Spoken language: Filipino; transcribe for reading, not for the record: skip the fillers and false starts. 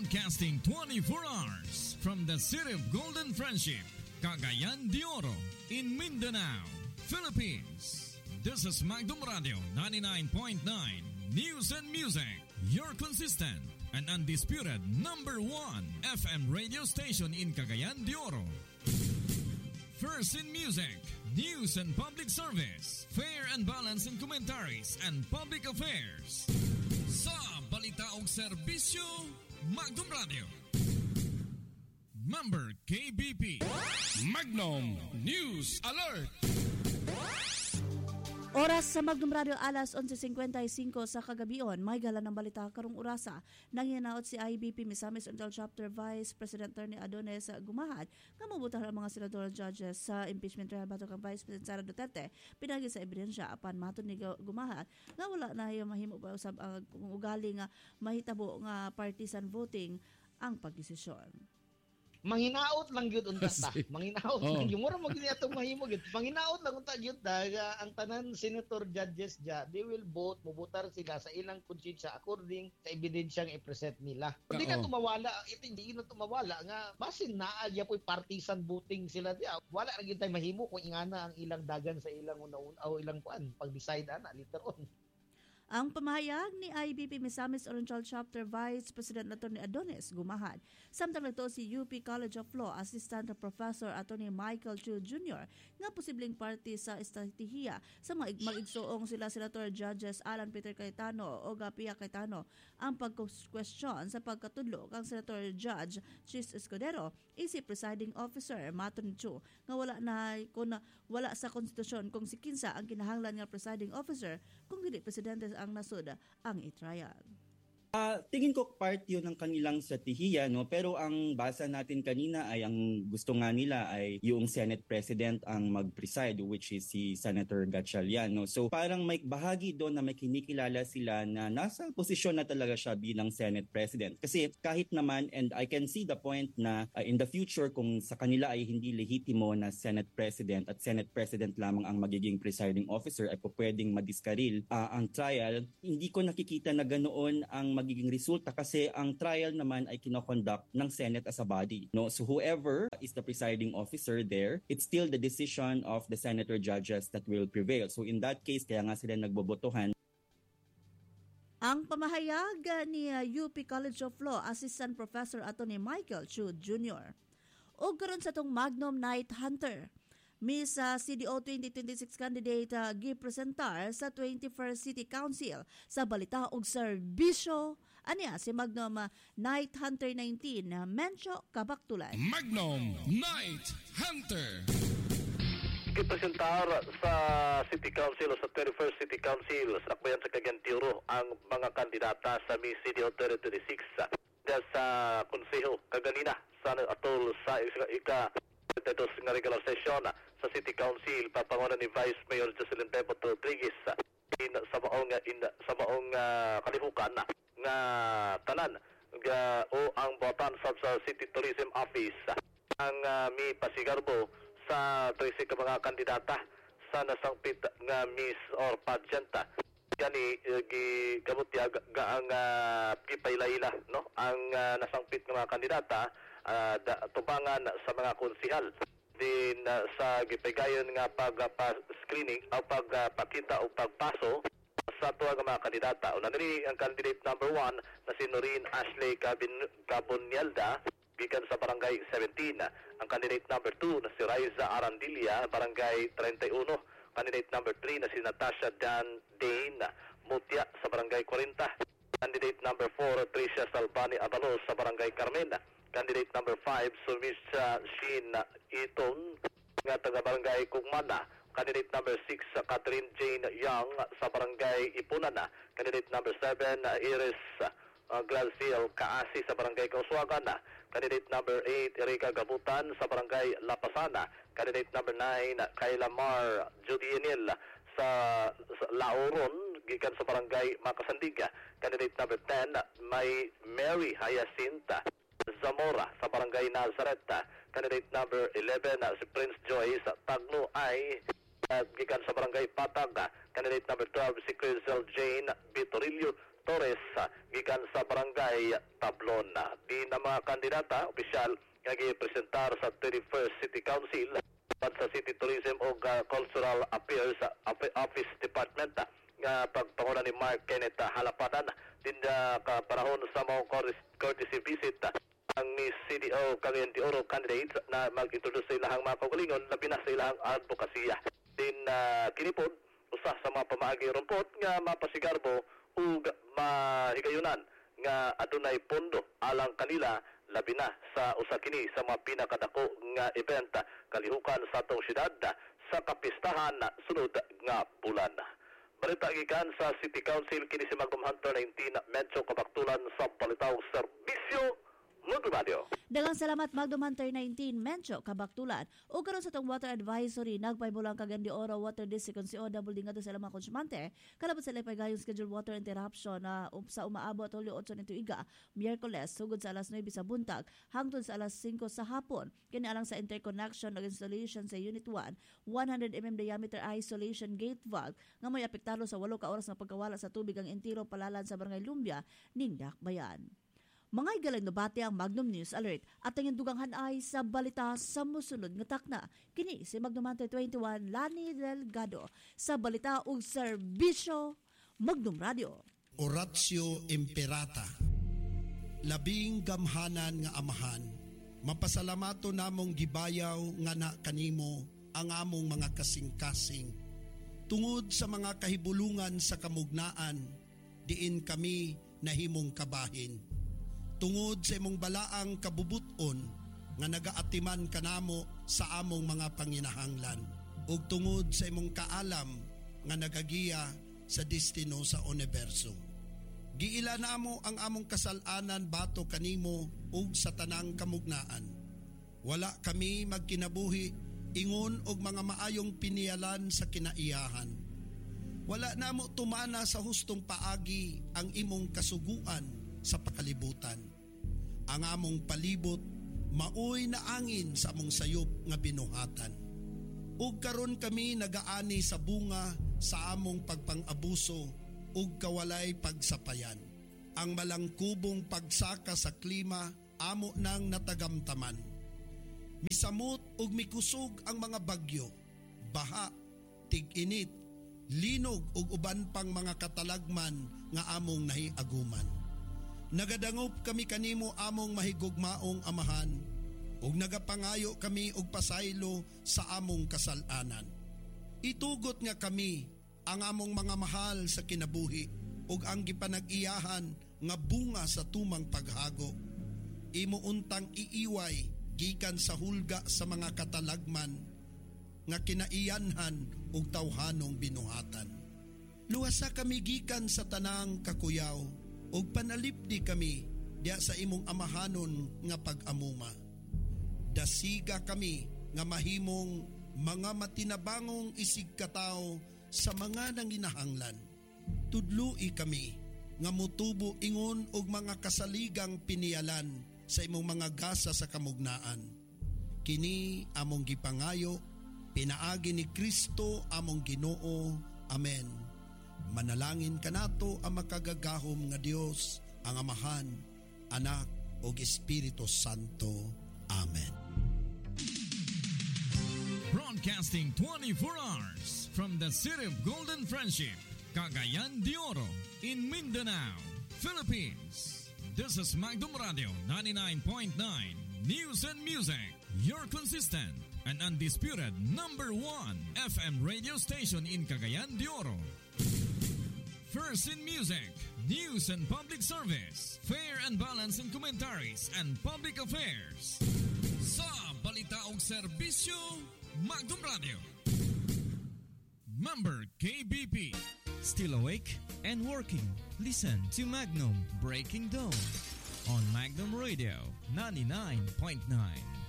Broadcasting 24 hours from the city of Golden Friendship, Cagayan de Oro, in Mindanao, Philippines. This is Magdum Radio 99.9 News and Music, your consistent and undisputed number 1 FM radio station in Cagayan de Oro. First in music, news and public service, fair and balanced in commentaries and public affairs. Sa balita o serbisyo, Magdum Radio. Member KBP. Magnum News Alert. Oras sa Magdum Radio, alas 11:55 sa kagabion. May gala ng balita karong orasa. Nangyanaot si IBP Misamis Central Chapter Vice President Attorney Adones Gumahad nga mabutang ang mga senador judges sa impeachment trial batok kang Vice President Sara Duterte pinagi sa ebidensya apan matud ni Gumahad nga wala na mahimo pa usab ang ugali nga mahitabo nga partisan voting ang pagdesisyon. Manginaot lang gyud unta ta. Manginaot lang gyud mura mo gyud atong mahimo gyud. Manginaot lang unta gyud ang tanan senator judges they will vote, mobutar sila sa ilang konsensya according sa ebidensyang i-present nila. Hindi ka tumawala, hindi na tumawala nga basin naa ya poy partisan voting sila dia. Wala ra gyud tay mahimo kung ingana ang ilang dagan sa ilang una-una o ilang kuan pag-decide ana later on. Ang pamahayag ni IBP Misamis Oriental Chapter Vice President Attorney Adones Gumahad. Samtang nito si UP College of Law Assistant Professor Attorney Michael Chu Jr. nga posibleng party sa estratehiya sa mag-igsoong sila Senator Judges Alan Peter Cayetano o Pia Cayetano ang pag-question sa pagkatudlo kang Senator Judge Chis Escudero isip presiding officer maton Chu nga wala sa konstitusyon kung si kinsa ang kinahanglan nga presiding officer kung dili presidente ang nasud ang i-trial. Tingin ko part yun ng kanilang strategiya, no? Pero ang basa natin kanina ay ang gusto nga nila ay yung Senate President ang mag-preside, which is si Senator Gatchalian. No? So parang may bahagi doon na may kinikilala sila na nasa posisyon na talaga siya bilang Senate President. Kasi kahit naman, and I can see the point na in the future kung sa kanila ay hindi lehitimo na Senate President at Senate President lamang ang magiging presiding officer ay po pwedeng madiskaril ang trial, hindi ko nakikita na ganoon ang magiging resulta kasi ang trial naman ay kinoconduct ng Senate as a body. No? So whoever is the presiding officer there, it's still the decision of the senator judges that will prevail. So in that case, kaya nga sila nagbobotohan. Ang pamahayag ni UP College of Law Assistant Professor Attorney Michael Chu Jr. O karon sa tong Magnum Night Hunter. Miss CDO 2026 candidate gipresentar sa 21st City Council sa balita og serbisyo ania si Magnum Night Hunter 19 Mencho Kabaktulan. Magnum Night Hunter. Gipresentar sa City Council o sa 21st City Council sa Akbayan sa Cagayan de Oro ang mga kandidata sa Miss CDO 2026 sa konseho kaganina sa atol sa ito nga regular session sa City Council papangunan ni Vice Mayor Jocelyn Debot Rodriguez sa maong kalihukan nga tanan o ang botan sa City Tourism Office ang mi pasigarbo sa 13 ka mga kandidata sa nasangpit nga Miss or Pageant gani gigabutyag ang gipaylayla no ang nasangpit nga mga kandidata tubangan sa mga konsihal din sa gipigayon nga pag-screening o pagpakita o pagpaso sa tuwa nga mga kandidata. Una nili ang candidate number 1 na si Noreen Ashley Cabonyalda gikan sa Barangay 17. Ang candidate number 2 na si Riza Arandilla, Barangay 31. Candidate number 3 na si Natasha Dan Dane Mutya sa Barangay 40. Candidate number 4 Tricia Salvani Abalos sa Barangay Carmen. Candidate number 5, Sumisha Shin Iton, nga taga Barangay Kugmana. Candidate number 6, Catherine Jane Young sa Barangay Ipunana. Candidate number 7, Iris Glacial Kaasi sa Barangay Kauswagan. Candidate number 8, Erika Gabutan sa Barangay Lapasana. Candidate number 9, Kayla Mar Judienil sa Lauron, gikan sa Barangay Makasandiga. Candidate number 10, May Mary Hyacinta Zamora sa Barangay Nazareth. Candidate number 11 si Prince Joy sa Tagno ay gikan sa Barangay Patag. Candidate number 12 si Crisel Jane Vitorillo Torres gikan sa barangay Tablon. Di na mga kandidata opisyal nga gipresentar sa 31st City Council at sa City Tourism o Cultural Affairs Office Department nga pagpanguna ni Mark Kenneth Halapadan din kapanahon sa mga courtesy visit ang Miss CDO Cagayan de Oro candidates na mag-introduce sa ilahang mga kaugalingon labi na sa ilahang advokasya. Din kinipod usa sa mga pamaagi rumpot nga mapasigarbo ug mahigayunan nga adunay pondo alang kanila labi na sa usa kini sa mga pinakadako nga event kalihukan sa atong syudad sa kapistahan sunod nga bulan. Balita gikan sa City Council kini si Magdum Hunter 19 medyo kabaktulan sa Balitaw Serbisyo Magdum Radio. Daghang salamat Magdum Hunter 19 Mencho kabaktulan. O karon sa tong water advisory nagpaybulang Cagayan de Oro Water District si OW ngadto sa mga konsumante kalabot sa pagayong scheduled water interruption na sa umaabot Hulyo 8 nito iga Miyerkules sugod sa alas 9 sa buntag hangtod sa alas 5 sa hapon. Kini alang sa interconnection ug installation sa Unit 1 100 mm diameter isolation gate valve nga may apektado sa 8 ka oras nga pagkawala sa tubig ang entero palalan sa Barangay Lumbia ning Dakbayan. Mga igalan no bati ang Magnum News Alert at ang dugang hanay sa balita sa musunod nga takna. Kini si Magnum Hunter 21 Lani Delgado sa balita ug serbisyo Magnum Radio. Oratio Imperata. Labing gamhanan nga amahan, mapasalamato namong gibayaw nga na kanimo ang among mga kasing-kasing. Tungod sa mga kahibulungan sa kamugnaan, diin kami nahimong kabahin. Tungod sa imong balaang kabubuton nga nagaatiman kanamo sa among mga panginahanglan ug tungod sa imong kaalam nga nagagiya sa destino sa universo. Giila namo ang among kasalanan bato kanimo ug sa tanang kamugnaan. Wala kami magkinabuhi ingon og mga maayong pinialan sa kinaiyahan. Wala namo tumana sa hustong paagi ang imong kasuguan sa pakalibutan. Ang among palibot, maoy na angin sa among sayop nga binuhatan. Ug karon kami nagaani sa bunga sa among pagpang-abuso ug kawalay pagsapayan. Ang malangkubong pagsaka sa klima, amo nang natagamtaman. Misamot ug mikusog ang mga bagyo, baha, tig-init, linog ug uban pang mga katalagman nga among nahiaguman. Nagadangop kami kanimo among mahigugmaong amahan ug nagapangayo kami og pasaylo sa among kasalanan. Itugot nga kami ang among mga mahal sa kinabuhi ug ang gipanag-iyahan nga bunga sa tumang paghago. Imo untang iiway gikan sa hulga sa mga katalagman nga kinaiyanhan ug tawhanong binuhatan. Luwasa kami gikan sa tanang kakuyaw ug panalipdi kami diya sa imong amahanon nga pag-amuma. Dasiga kami nga mahimong mga matinabangong isig katao sa mga nanginahanglan. Tudloi kami nga mutubo ingon og mga kasaligang pinialan sa imong mga gasa sa kamugnaan. Kini among gipangayo, pinaagi ni Kristo among Ginoo. Amen. Manalangin kanato ang makagagahom nga Dios, ang Amahan, Anak ug Espiritu Santo. Amen. Broadcasting 24 hours from the City of Golden Friendship, Cagayan de Oro, in Mindanao, Philippines. This is Magdum Radio 99.9 News and Music, your consistent and undisputed number 1 FM radio station in Cagayan de Oro. First in music, news and public service, fair and balanced in commentaries and public affairs. Sa balita ug serbisyo, Magdum Radio. Member KBP. Still awake and working? Listen to Magnum Breaking Dawn on Magnum Radio 99.9.